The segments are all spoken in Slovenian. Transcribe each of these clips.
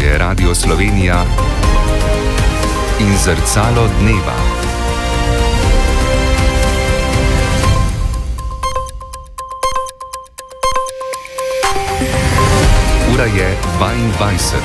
je Radio Slovenija in Zrcalo dneva. Ura je 22.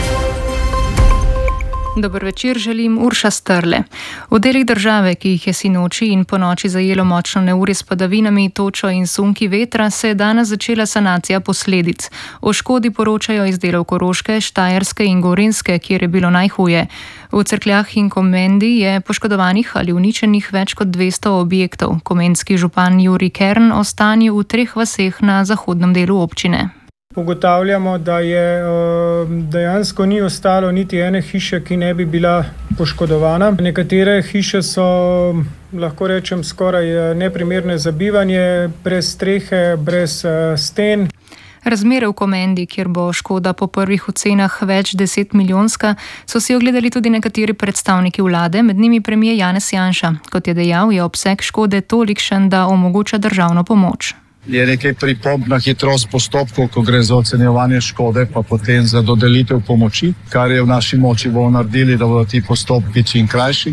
Dober večer, želim Urša Strle. V delih države, ki jih je sinoči in ponoči zajelo močno neurje s padavinami, točo in sunki vetra, se je danes začela sanacija posledic. O škodi poročajo iz delov Koroške, Štajerske in Gorenjske, kjer je bilo najhuje. V Cerkljah in Komendi je poškodovanih ali uničenih več kot 200 objektov. Komenski župan Jurij Kern o stanju v 3 vaseh na zahodnem delu občine. Ugotavljamo, da je dejansko ni ostalo niti ene hiše, ki ne bi bila poškodovana. Nekatere hiše so, lahko rečem, skoraj neprimerne za bivanje, brez strehe, brez sten. Razmere v Komendi, kjer bo škoda po prvih ocenah več 10 milijonska, so si ogledali tudi nekateri predstavniki vlade, med njimi premier Janez Janša. Kot je dejal, je obseg škode tolikšen, da omogoča državno pomoč. Je nekaj pripomb na hitrost postopkov, ko gre za ocenjevanje škode, pa potem za dodelitev pomoči, kar je v naši moči bomo naredili, da bodo ti postopki čim krajši.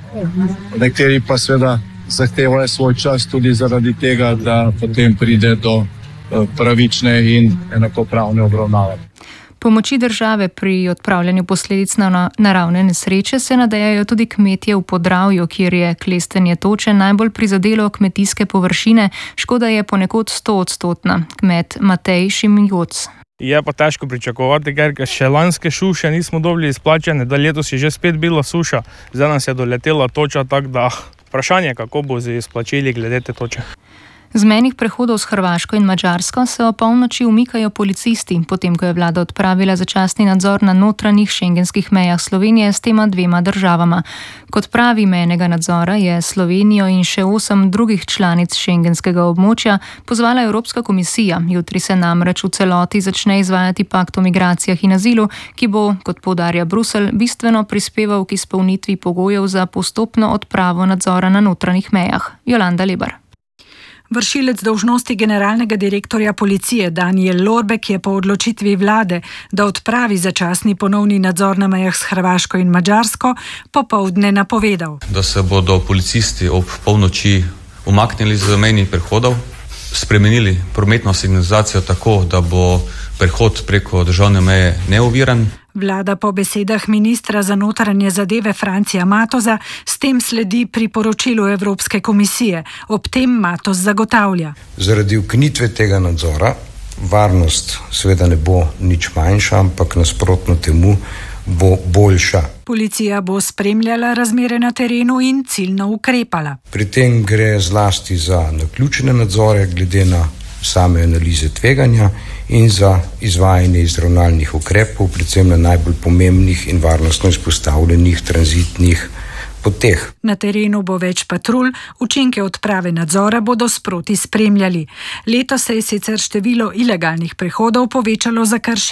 Nekateri pa seveda zahtevajo svoj čas tudi zaradi tega, da potem pride do pravične in enakopravne obravnave. Pomoči države pri odpravljanju posledic naravne nesreče se nadejajo tudi kmetje v Podravju, kjer je klestenje toče najbolj prizadelo kmetijske površine. Škoda je ponekod 100-odstotna. Kmet Matej Šimigoc. Je pa težko pričakovati, ker še lanske suše nismo dobili izplačene, da letos je že spet bila suša. Zdaj nas je doletela toča, tako da vprašanje, kako bo z izplačili glede te toče. Z mejnih prehodov s Hrvaško in Madžarsko se o polnoči umikajo policisti, potem ko je vlada odpravila začasni nadzor na notranjih šengenskih mejah Slovenije s tema 2 državama. Kot pravi mejnega nadzora je Slovenijo in še 8 drugih članic šengenskega območja pozvala Evropska komisija. Jutri se namreč v celoti začne izvajati pakt o migracijah in azilu, ki bo, kot poudarja Bruselj, bistveno prispeval k izpolnitvi pogojev za postopno odpravo nadzora na notranjih mejah. Jolanda Lebar. Vršilec dolžnosti generalnega direktorja policije Danijel Lorbek je po odločitvi vlade, da odpravi začasni ponovni nadzor na mejah s Hrvaško in Madžarsko, popoldne napovedal. Da se bodo policisti ob polnoči umaknili z mejnih prehodov, spremenili prometno signalizacijo tako, da bo prehod preko državne meje neoviran. Vlada po besedah ministra za notranje zadeve Francija Matoza s tem sledi priporočilu Evropske komisije. Ob tem Matoz zagotavlja. Zaradi ukinitve tega nadzora varnost seveda ne bo nič manjša, ampak nasprotno temu bo boljša. Policija bo spremljala razmere na terenu in ciljno ukrepala. Pri tem gre zlasti za naključene nadzore glede na same analize tveganja in za izvajanje izravnalnih ukrepov, predvsem na najbolj pomembnih in varnostno izpostavljenih tranzitnih poteh. Na terenu bo več patrulj, učinke odprave nadzora bodo sproti spremljali. Letos se je sicer število ilegalnih prehodov povečalo za kar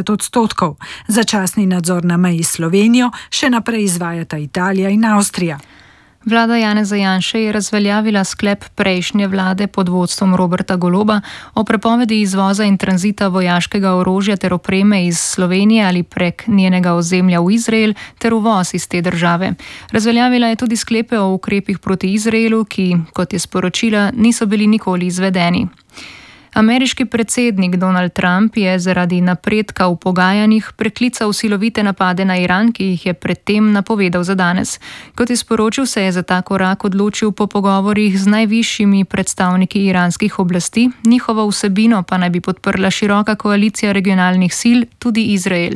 60%. Začasni nadzor na meji s Slovenijo še naprej izvajata Italija in Avstrija. Vlada Janeza Janše je razveljavila sklep prejšnje vlade pod vodstvom Roberta Goloba o prepovedi izvoza in tranzita vojaškega orožja ter opreme iz Slovenije ali prek njenega ozemlja v Izrael ter uvoz iz te države. Razveljavila je tudi sklepe o ukrepih proti Izraelu, ki, kot je sporočila, niso bili nikoli izvedeni. Ameriški predsednik Donald Trump je zaradi napredka v pogajanjih preklical silovite napade na Iran, ki jih je predtem napovedal za danes. Kot je sporočil, se je za ta korak odločil po pogovorih z najvišjimi predstavniki iranskih oblasti, njihovo vsebino pa naj bi podprla široka koalicija regionalnih sil, tudi Izrael.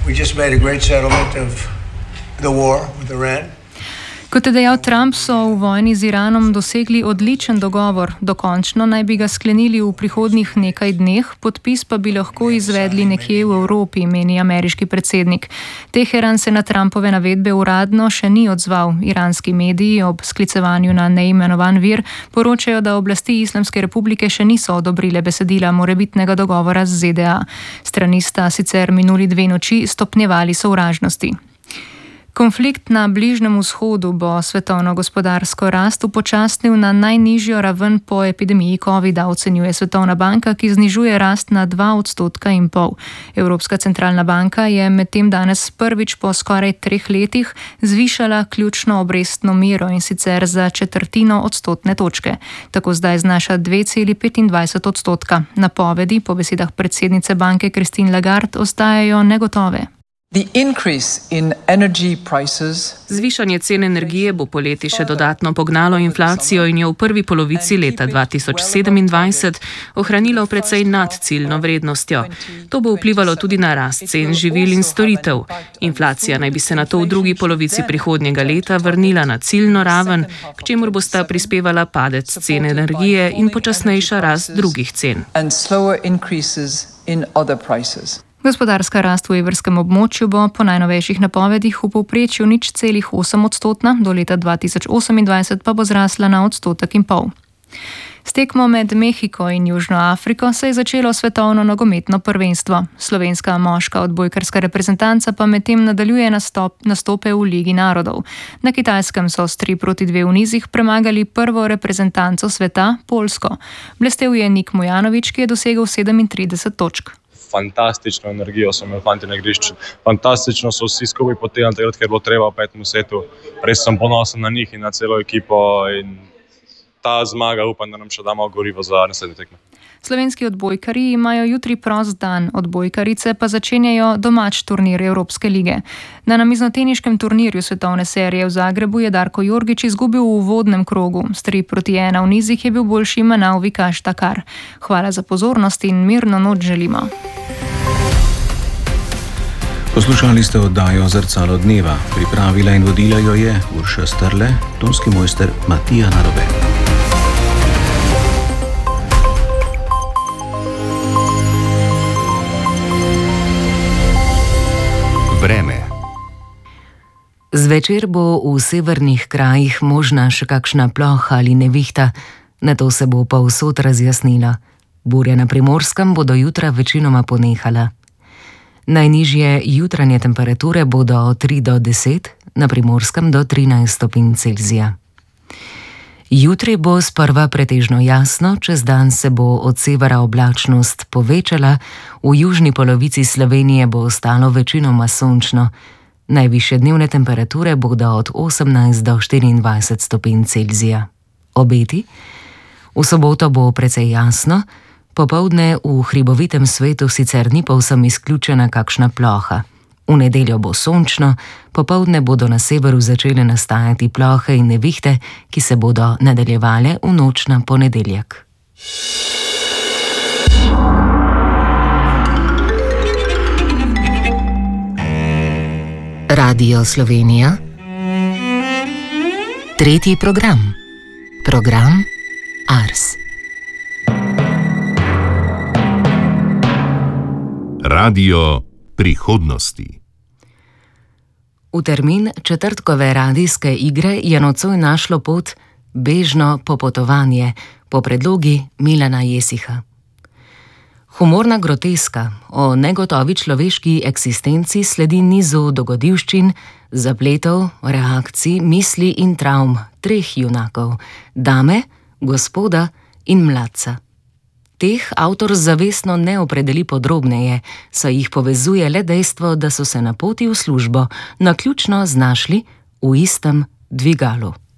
Kot je dejal Trump, so v vojni z Iranom dosegli odličen dogovor. Dokončno naj bi ga sklenili v prihodnjih nekaj dneh, podpis pa bi lahko izvedli nekje v Evropi, meni ameriški predsednik. Teheran se na Trumpove navedbe uradno še ni odzval. Iranski mediji ob sklicevanju na neimenovan vir poročajo, da oblasti Islamske republike še niso odobrile besedila morebitnega dogovora z ZDA. Strani sta sicer minuli 2 noči stopnjevali sovražnosti. Konflikt na Bližnjem vzhodu bo svetovno gospodarsko rast upočasnil na najnižjo raven po epidemiji COVID-a, ocenjuje Svetovna banka, ki znižuje rast na 2,5 %. Evropska centralna banka je medtem danes prvič po skoraj 3 letih zvišala ključno obrestno mero, in sicer za 1/4 odstotne točke. Tako zdaj znaša 2,25 %. Napovedi po besedah predsednice banke Christine Lagarde ostajajo negotove. Zvišanje cen energije bo poleti še dodatno pognalo inflacijo in jo v prvi polovici leta 2027 ohranilo precej nad ciljno vrednostjo. To bo vplivalo tudi na rast cen živil in storitev. Inflacija naj bi se nato v drugi polovici prihodnjega leta vrnila na ciljno raven, k čemur bosta prispevala padec cen energije in počasnejša rast drugih cen. Gospodarska rast v evrskem območju bo po najnovejših napovedih v povprečju 0,8 %, do leta 2028 pa bo zrasla na 1,5 %. S tekmo med Mehiko in Južno Afriko se je začelo svetovno nogometno prvenstvo. Slovenska moška odbojkarska reprezentanca pa medtem nadaljuje nastope v Ligi narodov. Na Kitajskem so s 3-2 v nizih premagali prvo reprezentanco sveta, Poljsko. Blestel je Nik Mujanović, ki je dosegel 37 točk. Fantastično energijo so imeli fanti na igrišču. Fantastično so vsi skupaj potegnili takrat, ker je bilo treba v 5. setu. Res sem ponosen na njih in na celo ekipo in ta zmaga upam, da nam še da malo gorivo za naslednje tekme. Slovenski odbojkarji imajo jutri prost dan, odbojkarice pa začenjajo domač turnir Evropske lige. Na namiznoteniškem turnirju svetovne serije v Zagrebu je Darko Jorgić izgubil v uvodnem krogu. S 3-1 v nizih je bil boljši Manao Vikaš Takar. Hvala za pozornost in mirno noč želimo. Poslušali ste oddajo Zrcalo dneva. Pripravila in vodila jo je Urša Strle, tonski mojster Matija Narobe. Vreme. Zvečer bo v severnih krajih možna še kakšna ploha ali nevihta, nato se bo povsod razjasnila. Burja na Primorskem bo do jutra večinoma ponehala. Najnižje jutranje temperature bodo od 3 do 10, na Primorskem do 13 stopinj Celzija. Jutri bo sprva pretežno jasno, čez dan se bo od severa oblačnost povečala, v južni polovici Slovenije bo ostalo večinoma sončno. Najvišje dnevne temperature bodo od 18 do 24 stopinj Celzija. Obeti? V soboto bo precej jasno, popoldne v hribovitem svetu sicer ni povsem izključena kakšna ploha. V nedeljo bo sončno, popoldne bodo na severu začele nastajati plohe in nevihte, ki se bodo nadaljevale v noč na ponedeljek. Radio Slovenija. Tretji program. Program Ars. Radio prihodnosti. V termin četrtkove radijske igre je nocoj našlo pot Bežno popotovanje po predlogi Milana Jesiha. Humorna groteska o negotovi človeški eksistenci sledi nizu dogodivščin, zapletov, reakcij, misli in travm 3 junakov: dame, gospoda in mladca. Teh avtor zavestno ne opredeli podrobneje, saj jih povezuje le dejstvo, da so se na poti v službo naključno znašli v istem dvigalu.